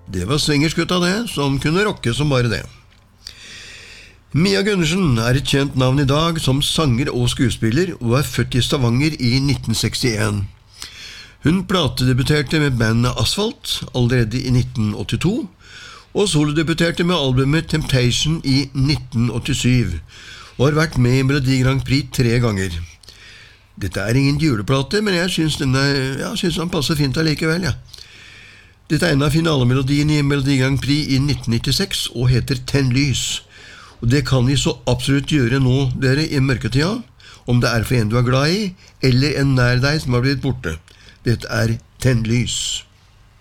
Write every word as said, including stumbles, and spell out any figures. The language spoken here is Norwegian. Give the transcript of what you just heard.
Det var svingerskutta det, som kunne rocke som bare det. Mia Gundersen er et kjent navn i dag som sanger og skuespiller, og er født i Stavanger i nitten sekstien. Hun platedebuterte med bandet Asphalt allerede i nitten åttito, og solodebuterte med albumet Temptation i nitten åttisyv, og har vært med i Melodi Grand Prix tre ganger. Dette er ingen juleplate, men jeg synes, denne, ja, synes den passer fint allikevel, ja. Dette er en av finalemelodien i Melodi Grand Prix i nitten nittiseks og heter Tenn lys. Og det kan vi så absolutt gjøre nå, dere, i mørketida, om det er for en du er glad i, eller en nær deg som har blitt borte. Dette er Tenn lys.